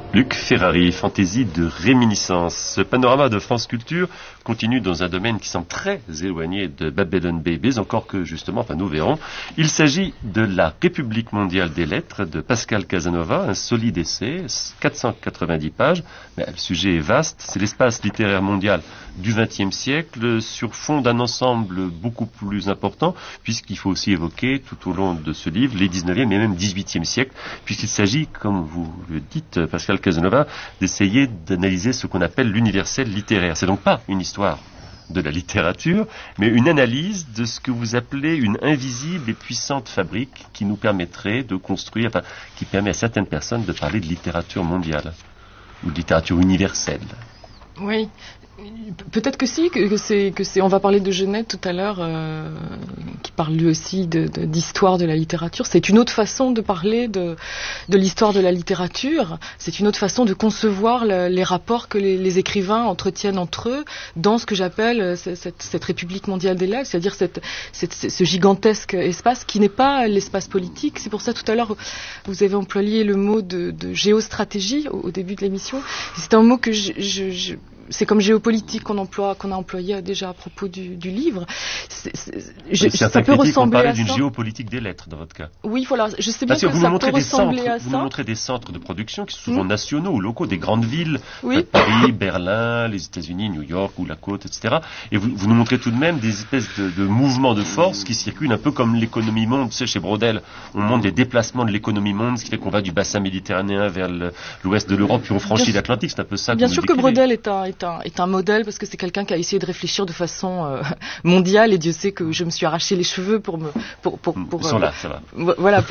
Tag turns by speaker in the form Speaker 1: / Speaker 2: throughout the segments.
Speaker 1: Luc Ferrari, fantaisie de réminiscence. Ce panorama de France Culture continue dans un domaine qui semble très éloigné de Babylon Babies, encore que justement, nous verrons. Il s'agit de la République mondiale des lettres de Pascal Casanova, un solide essai, 490 pages. Mais le sujet est vaste, c'est l'espace littéraire mondial du XXe siècle sur fond d'un ensemble beaucoup plus important, puisqu'il faut aussi évoquer tout au long de ce livre les 19e et même 18e siècles, puisqu'il s'agit, comme vous le dites, Pascal Casanova, d'essayer d'analyser ce qu'on appelle l'universel littéraire. C'est donc pas une histoire de la littérature, mais une analyse de ce que vous appelez une invisible et puissante fabrique qui nous permettrait de construire, qui permet à certaines personnes de parler de littérature mondiale ou de littérature universelle.
Speaker 2: Oui. Peut-être que si, on va parler de Genet tout à l'heure, qui parle lui aussi d'histoire de la littérature. C'est une autre façon de parler de l'histoire de la littérature. C'est une autre façon de concevoir les rapports que les écrivains entretiennent entre eux dans ce que j'appelle cette République mondiale des lettres, c'est-à-dire ce gigantesque espace qui n'est pas l'espace politique. C'est pour ça tout à l'heure vous avez employé le mot de géostratégie au début de l'émission. C'est un mot que c'est comme géopolitique qu'on a employé déjà à propos du livre.
Speaker 1: Ça peut ressembler à ça. D'une géopolitique des lettres dans votre cas.
Speaker 2: Oui, voilà. Je sais bien que ça peut ressembler à ça.
Speaker 1: Vous nous montrez des centres de production qui sont souvent nationaux ou locaux, des grandes villes,
Speaker 2: oui.
Speaker 1: Paris, Berlin, les États-Unis, New York ou la côte, etc. Et vous nous montrez tout de même des espèces de mouvements de force qui circulent un peu comme l'économie monde. Tu sais, chez Braudel, on montre des déplacements de l'économie monde, ce qui fait qu'on va du bassin méditerranéen vers l'ouest de l'Europe, puis on franchit l'Atlantique. C'est un peu ça.
Speaker 2: Bien sûr que Braudel est un modèle parce que c'est quelqu'un qui a essayé de réfléchir de façon mondiale et Dieu sait que je me suis arraché les cheveux pour
Speaker 1: ils sont là, ça va.
Speaker 2: Voilà,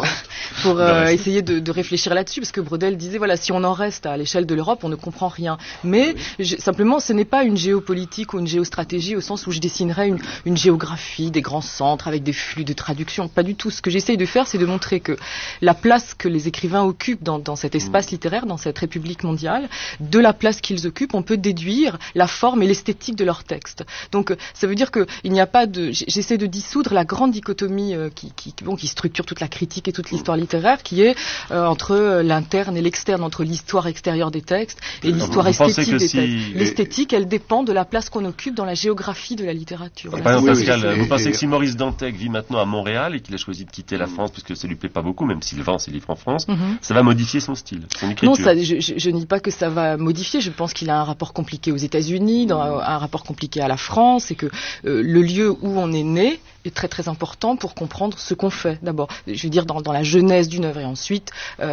Speaker 2: pour essayer de réfléchir là-dessus parce que Braudel disait voilà, si on en reste à l'échelle de l'Europe, on ne comprend rien. Mais simplement, ce n'est pas une géopolitique ou une géostratégie au sens où je dessinerais une géographie des grands centres avec des flux de traduction. Pas du tout. Ce que j'essaye de faire, c'est de montrer que la place que les écrivains occupent dans cet espace littéraire, dans cette République mondiale, de la place qu'ils occupent, on peut déduire la forme et l'esthétique de leur texte. Donc ça veut dire que il n'y a pas de j'essaie de dissoudre la grande dichotomie qui structure toute la critique et toute l'histoire littéraire qui est entre l'interne et l'externe, entre l'histoire extérieure des textes et l'histoire esthétique des textes. L'esthétique, elle dépend de la place qu'on occupe dans la géographie de la littérature.
Speaker 1: Pascal, vous pensez que si Maurice Dantec vit maintenant à Montréal et qu'il a choisi de quitter la France puisque ça lui plaît pas beaucoup, même s'il vend ses livres en France, ça va modifier son style, son écriture?
Speaker 2: Non, je ne dis pas que ça va modifier. Je pense qu'il a un rapport compliqué aux États-Unis, un rapport compliqué à la France, et que le lieu où on est né est très très important pour comprendre ce qu'on fait. D'abord, je veux dire dans la genèse d'une œuvre et ensuite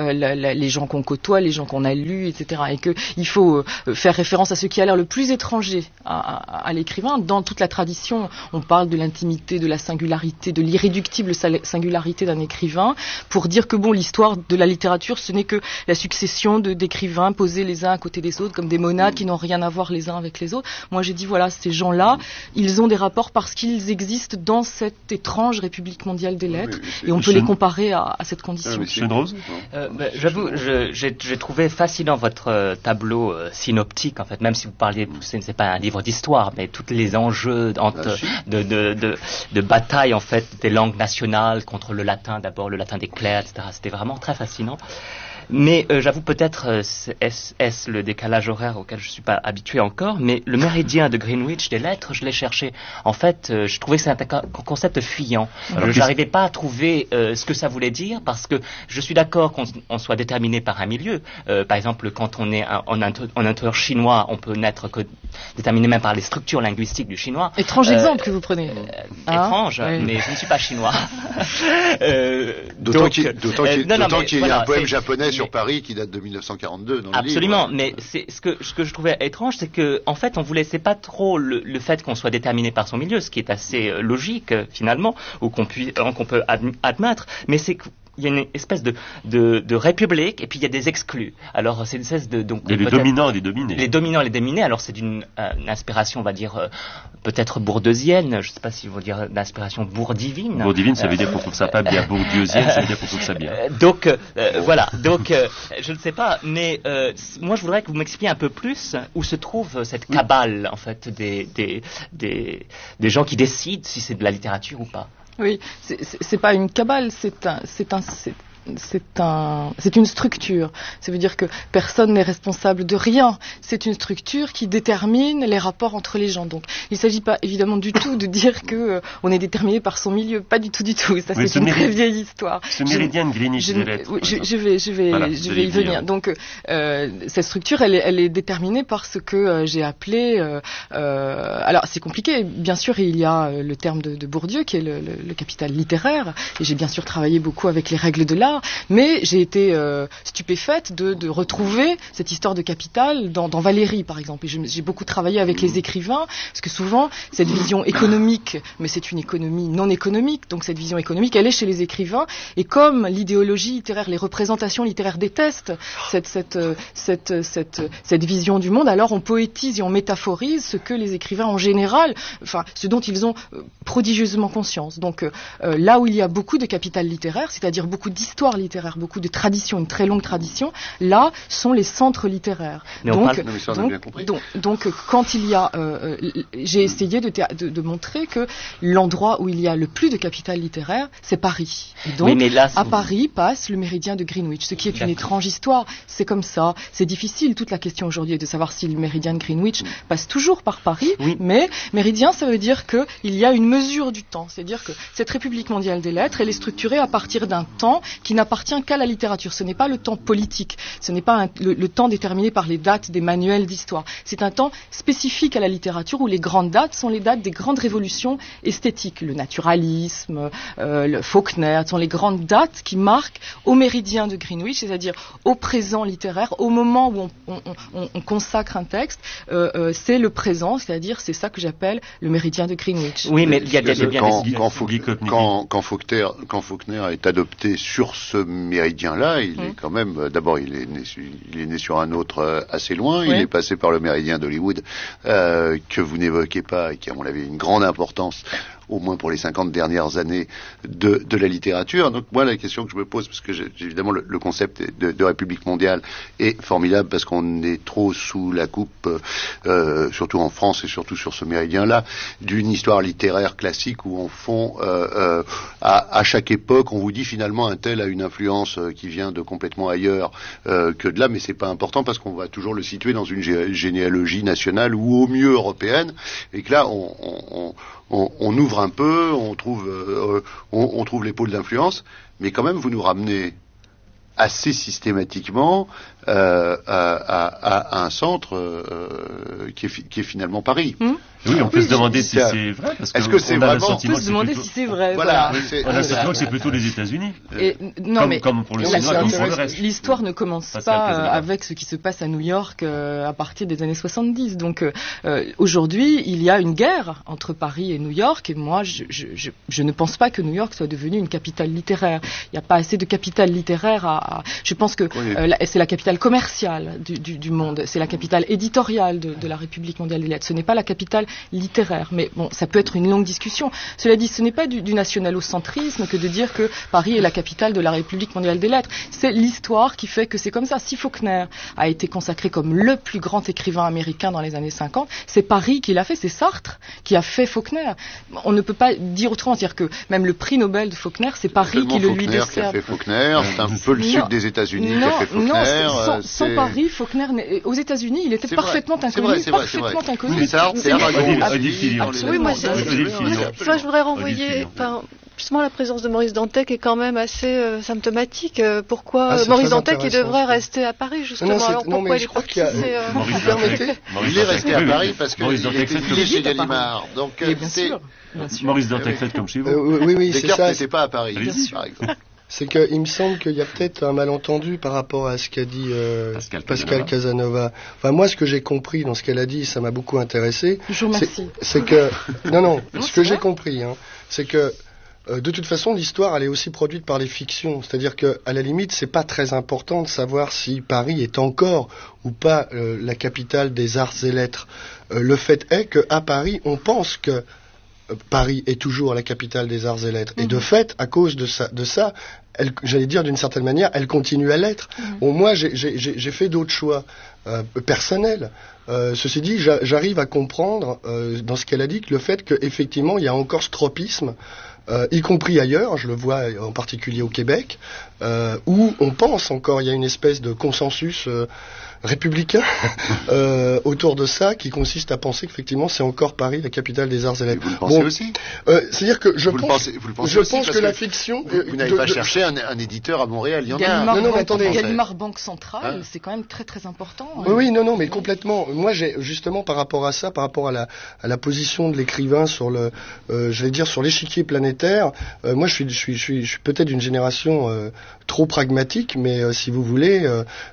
Speaker 2: les gens qu'on côtoie, les gens qu'on a lus, etc. Et que il faut faire référence à ce qui a l'air le plus étranger à l'écrivain. Dans toute la tradition, on parle de l'intimité, de la singularité, de l'irréductible singularité d'un écrivain, pour dire que l'histoire de la littérature, ce n'est que la succession d'écrivains posés les uns à côté des autres comme des monades qui n'ont rien à voir les uns avec les autres. Moi, j'ai dit voilà, ces gens-là, ils ont des rapports parce qu'ils existent dans cette étrange République mondiale des lettres, et on peut les comparer à cette condition.
Speaker 3: J'avoue, j'ai trouvé fascinant votre tableau synoptique, en fait, même si vous parliez, ce n'est pas un livre d'histoire, mais tous les enjeux de bataille, en fait, des langues nationales contre le latin, d'abord le latin des clercs, etc. C'était vraiment très fascinant. Mais j'avoue peut-être est-ce le décalage horaire auquel je suis pas habitué encore, mais le méridien de Greenwich des lettres, je l'ai cherché. En fait, je trouvais que c'est un concept fuyant. Je n'arrivais pas à trouver ce que ça voulait dire parce que je suis d'accord qu'on soit déterminé par un milieu. Par exemple, quand on est en auteur chinois, on peut n'être que déterminé même par les structures linguistiques du chinois.
Speaker 2: Étrange exemple que vous prenez.
Speaker 3: Étrange, mais je ne suis pas chinois.
Speaker 4: D'autant qu'il y a un poème japonais sur Paris qui date de 1942 dans le
Speaker 3: Absolument,
Speaker 4: livre.
Speaker 3: mais ce que je trouvais étrange, c'est que en fait, on vous laissait pas trop le fait qu'on soit déterminé par son milieu, ce qui est assez logique finalement, ou qu'on peut admettre, mais c'est que il y a une espèce de république et puis il y a des exclus. Alors c'est une espèce de donc
Speaker 1: les dominants et les dominés.
Speaker 3: Les dominants et les dominés. Alors c'est d'une inspiration, on va dire peut-être bourdeusienne. Je ne sais pas si vous dire d'inspiration bourdivine.
Speaker 1: Bourdivine, ça veut dire qu'on trouve ça pas bien. Bourdieusienne, ça veut dire qu'on trouve ça bien.
Speaker 3: Donc voilà. Donc je ne sais pas, mais moi je voudrais que vous m'expliquiez un peu plus où se trouve cette cabale en fait des gens qui décident si c'est de la littérature ou pas.
Speaker 2: Oui, c'est pas une cabale, c'est une structure. Ça veut dire que personne n'est responsable de rien. C'est une structure qui détermine les rapports entre les gens. Donc, il ne s'agit pas évidemment du tout de dire que on est déterminé par son milieu. Pas du tout. Ça, c'est une très vieille histoire.
Speaker 1: Ce méridien de Greenwich de l'être.
Speaker 2: Je vais y venir. Donc, cette structure, elle est déterminée par ce que j'ai appelé. Alors, c'est compliqué. Bien sûr, il y a le terme de Bourdieu qui est le capital littéraire. Et j'ai bien sûr travaillé beaucoup avec les règles de l'art, mais j'ai été stupéfaite de retrouver cette histoire de capital dans Valérie, par exemple. Et j'ai beaucoup travaillé avec les écrivains, parce que souvent, cette vision économique, mais c'est une économie non économique, donc cette vision économique, elle est chez les écrivains, et comme l'idéologie littéraire, les représentations littéraires détestent cette vision du monde, alors on poétise et on métaphorise ce que les écrivains en général, enfin, ce dont ils ont prodigieusement conscience. Donc, là où il y a beaucoup de capital littéraire, c'est-à-dire beaucoup d'histoire littéraire, beaucoup de tradition, une très longue tradition, là sont les centres littéraires. Donc, quand il y a, j'ai essayé de montrer que l'endroit où il y a le plus de capital littéraire, c'est Paris. Et donc, à Paris passe le méridien de Greenwich, ce qui est une étrange histoire. C'est comme ça, c'est difficile. Toute la question aujourd'hui est de savoir si le méridien de Greenwich passe toujours par Paris, mais méridien, ça veut dire qu'il y a une mesure du temps, c'est-à-dire que cette République mondiale des lettres, elle est structurée à partir d'un temps qui n'appartient qu'à la littérature. Ce n'est pas le temps politique, ce n'est pas le temps déterminé par les dates des manuels d'histoire. C'est un temps spécifique à la littérature où les grandes dates sont les dates des grandes révolutions esthétiques. Le naturalisme, le Faulkner, sont les grandes dates qui marquent au méridien de Greenwich, c'est-à-dire au présent littéraire, au moment où on consacre un texte, c'est le présent, c'est-à-dire c'est ça que j'appelle le méridien de Greenwich.
Speaker 3: Oui, mais il y a bien
Speaker 4: quand Faulkner est adopté sur ce méridien-là, il est quand même, d'abord il est né sur un autre assez loin, il est passé par le méridien d'Hollywood que vous n'évoquez pas et qui à mon avis a une grande importance, au moins pour les 50 dernières années de la littérature. Donc moi, la question que je me pose, parce que évidemment le concept de République mondiale est formidable parce qu'on est trop sous la coupe, surtout en France et surtout sur ce méridien-là, d'une histoire littéraire classique où en fond, à chaque époque, on vous dit finalement un tel a une influence qui vient de complètement ailleurs que de là, mais c'est pas important parce qu'on va toujours le situer dans une généalogie nationale ou au mieux européenne, et que là on ouvre un peu, on trouve les pôles d'influence, mais quand même vous nous ramenez assez systématiquement à un centre qui est finalement Paris.
Speaker 1: Oui, on peut se demander si c'est vrai.
Speaker 2: Est-ce que c'est vraiment? On peut se demander si c'est vrai. Voilà.
Speaker 1: On a le sentiment que c'est plutôt les États-Unis. Comme pour le cinéma, comme pour le reste.
Speaker 2: L'histoire ne commence pas avec ce qui se passe à New York à partir des années 70. Donc aujourd'hui, il y a une guerre entre Paris et New York, et moi, je ne pense pas que New York soit devenue une capitale littéraire. Il n'y a pas assez de capitale littéraire je pense que c'est la capitale commerciale du monde, c'est la capitale éditoriale de la République mondiale des lettres. Ce n'est pas la capitale littéraire, mais bon, ça peut être une longue discussion. Cela dit, ce n'est pas du nationalocentrisme que de dire que Paris est la capitale de la République mondiale des lettres. C'est l'histoire qui fait que c'est comme ça. Si Faulkner a été consacré comme le plus grand écrivain américain dans les années 50, c'est Paris qui l'a fait, c'est Sartre qui a fait Faulkner. On ne peut pas dire autrement, c'est-à-dire que même le prix Nobel de Faulkner, c'est Paris qui le lui décerne.
Speaker 4: Qui a fait Faulkner, c'est un peu le sud des États-Unis qui a fait Faulkner.
Speaker 2: Non, sans Paris, Faulkner, aux États-Unis, il était parfaitement inconnu.
Speaker 4: Mais ça, c'est
Speaker 5: oui, moi, je voudrais renvoyer, justement, la présence de Maurice Dantec est quand même assez symptomatique. Pourquoi Maurice Dantec, il devrait rester à Paris, justement? Alors pourquoi il est parti?
Speaker 4: Il est resté à Paris parce qu'il est chez Gallimard. Donc,
Speaker 1: Maurice Dantec, faites comme chez vous.
Speaker 6: Oui, c'est ça.
Speaker 4: Descartes n'était pas à Paris, par exemple.
Speaker 6: C'est qu'il me semble qu'il y a peut-être un malentendu par rapport à ce qu'a dit Pascal Casanova. Enfin, moi, ce que j'ai compris dans ce qu'elle a dit, ça m'a beaucoup intéressé.
Speaker 2: Je vous remercie.
Speaker 6: C'est que ce que j'ai compris, c'est que de toute façon, l'histoire, elle est aussi produite par les fictions. C'est-à-dire que, à la limite, c'est pas très important de savoir si Paris est encore ou pas la capitale des arts et lettres. Le fait est qu'à Paris, on pense que Paris est toujours la capitale des arts et lettres. Et de fait, à cause de ça, j'allais dire d'une certaine manière, elle continue à l'être. Bon, moi, j'ai fait d'autres choix personnels. Ceci dit, j'arrive à comprendre dans ce qu'elle a dit que le fait qu'effectivement, il y a encore ce tropisme y compris ailleurs, je le vois en particulier au Québec, où on pense encore, il y a une espèce de consensus républicain autour de ça, qui consiste à penser qu'effectivement c'est encore Paris la capitale des arts et lettres.
Speaker 4: Vous le pensez aussi
Speaker 6: c'est-à-dire que je pense que la fiction...
Speaker 4: Vous n'avez pas cherché un éditeur à Montréal, il y en a.
Speaker 2: Non, mais attendez. Gallimard Banque Centrale, c'est quand même très très important.
Speaker 6: Oui, non, mais complètement. Moi, j'ai justement par rapport à ça, par rapport à la position de l'écrivain sur sur l'échiquier planétaire, moi je suis peut-être d'une génération trop pragmatique, mais si vous voulez,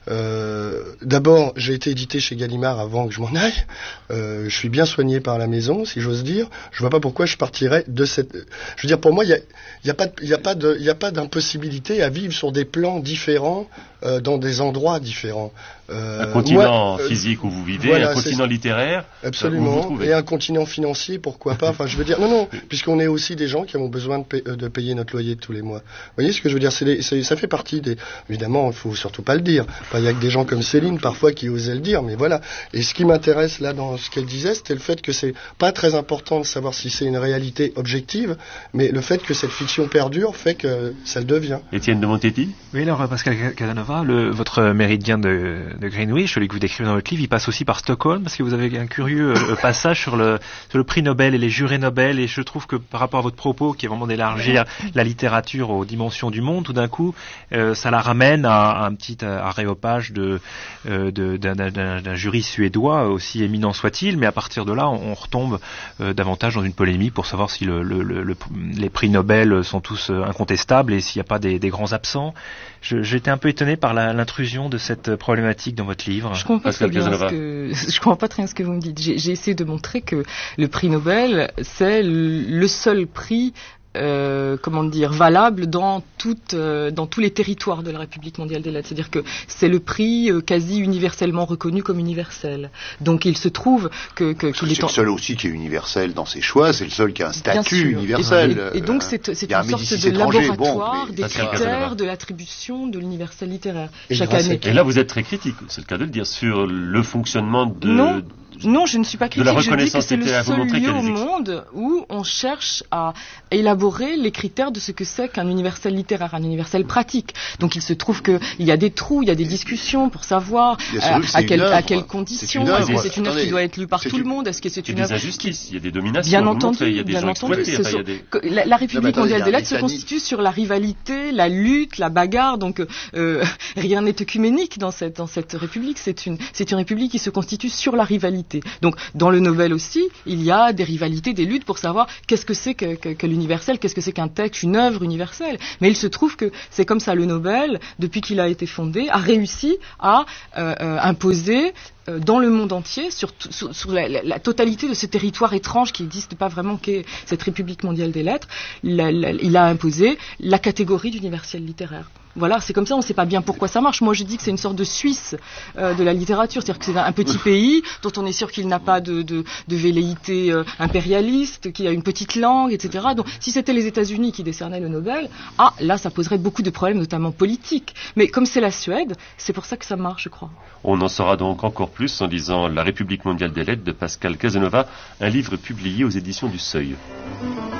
Speaker 6: d'abord j'ai été édité chez Gallimard avant que je m'en aille. Je suis bien soigné par la maison, si j'ose dire. Je vois pas pourquoi je partirais de cette. Je veux dire, pour moi, il y a pas d'impossibilité à vivre sur des plans différents, dans des endroits différents.
Speaker 1: Un continent physique où vous vivez, voilà, un continent littéraire.
Speaker 6: Absolument.
Speaker 1: Où vous trouvez.
Speaker 6: Et un continent financier, pourquoi pas. Enfin, je veux dire, non, puisqu'on est aussi des gens qui avons besoin de payer notre loyer tous les mois. Vous voyez ce que je veux dire? Ça fait partie des. Évidemment, il faut surtout pas le dire. Enfin, il y a que des gens comme Céline parfois qui osaient le dire, mais voilà. Et ce qui m'intéresse là dans ce qu'elle disait, c'était le fait que c'est pas très important de savoir si c'est une réalité objective, mais le fait que cette fiction perdure fait que ça le devient.
Speaker 1: Étienne de Montetti?
Speaker 7: Oui, alors Pascal Casanova, votre méridien de Greenwich, celui que vous décrivez dans votre livre, il passe aussi par Stockholm, parce que vous avez un curieux passage sur le prix Nobel et les jurés Nobel, et je trouve que par rapport à votre propos, qui est vraiment d'élargir la littérature aux dimensions du monde, tout d'un coup, ça la ramène à un petit aréopage d'un jury suédois, aussi éminent soit-il, mais à partir de là, on retombe davantage dans une polémique pour savoir si les prix Nobel sont tous incontestables et s'il n'y a pas des grands absents. J'étais un peu étonné par l'intrusion de cette problématique dans votre livre.
Speaker 2: Je comprends pas très bien ce que vous me dites. J'ai essayé de montrer que le prix Nobel, c'est le seul prix valable dans tous les territoires de la République mondiale des lettres. C'est-à-dire que c'est le prix quasi universellement reconnu comme universel. Donc il se trouve que
Speaker 4: c'est le seul aussi qui est universel dans ses choix, c'est le seul qui a un statut universel.
Speaker 2: Et donc c'est une sorte de laboratoire des critères de l'attribution de l'universel littéraire chaque année.
Speaker 1: Et là vous êtes très critique, c'est le cas de le dire, sur le fonctionnement
Speaker 2: Non, je ne suis pas critique. Je dis que c'est le seul lieu au monde où on cherche à élaborer les critères de ce que c'est qu'un universel littéraire, un universel pratique. Donc il se trouve qu'il y a des trous, il y a des discussions pour savoir à quelles conditions. Est-ce que c'est une œuvre qui doit être lue par tout le monde? Est-ce que c'est une œuvre...
Speaker 1: Il y a des injustices, il y a des dominations.
Speaker 2: Bien entendu, il y a des gens exploités. La République mondiale des lettres se constitue sur la rivalité, la lutte, la bagarre. Donc rien n'est œcuménique dans cette République. C'est une République qui se constitue sur la rivalité. Donc, dans le Nobel aussi, il y a des rivalités, des luttes pour savoir qu'est-ce que c'est que l'universel, qu'est-ce que c'est qu'un texte, une œuvre universelle. Mais il se trouve que c'est comme ça, le Nobel, depuis qu'il a été fondé, a réussi à imposer dans le monde entier, sur la totalité de ce territoire étrange qui n'existe pas vraiment, qu'est cette République mondiale des lettres, il a imposé la catégorie d'universel littéraire. Voilà, c'est comme ça, on ne sait pas bien pourquoi ça marche. Moi, je dis que c'est une sorte de Suisse de la littérature, c'est-à-dire que c'est un petit pays dont on est sûr qu'il n'a pas de velléité impérialiste, qu'il a une petite langue, etc. Donc, si c'était les États-Unis qui décernaient le Nobel, là, ça poserait beaucoup de problèmes, notamment politiques. Mais comme c'est la Suède, c'est pour ça que ça marche, je crois.
Speaker 1: On en saura donc encore plus en lisant La République mondiale des lettres de Pascal Casanova, un livre publié aux éditions du Seuil.